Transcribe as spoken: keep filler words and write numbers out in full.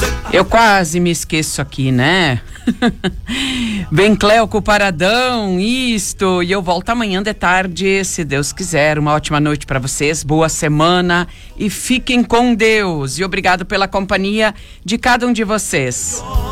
Eu quase me esqueço aqui, né? Bem, Cleo, paradão, isto. E eu volto amanhã de tarde, se Deus quiser. Uma ótima noite para vocês, boa semana e fiquem com Deus. E obrigado pela companhia de cada um de vocês.